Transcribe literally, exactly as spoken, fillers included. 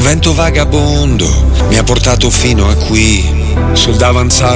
vento vagabondo mi ha portato fino a qui, sul davanzale